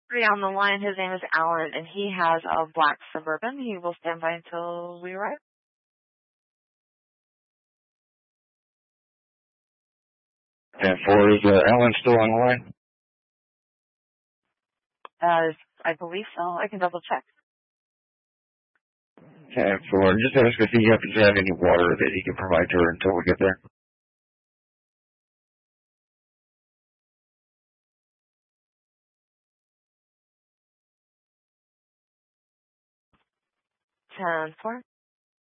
Three on the line. His name is Alan, and he has a black Suburban. He will stand by until we arrive. 10-4, is Alan still on the line? I believe so. I can double check. 10-4, just ask if he happens to have any water that he can provide to her until we get there. Ten four.